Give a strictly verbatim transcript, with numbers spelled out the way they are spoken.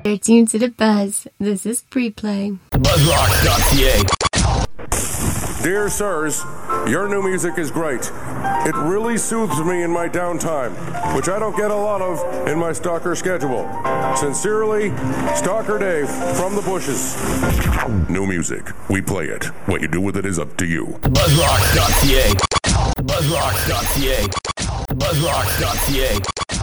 You're tuned to the Buzz. This is Pre-Play. Buzzrock dot c a. Dear sirs, your new music is great. It really soothes me in my downtime, which I don't get a lot of in my stalker schedule. Sincerely, Stalker Dave from the bushes. New music. We play it. What you do with it is up to you. Buzzrock dot c a. Buzzrock dot c a. Buzzrock dot c a.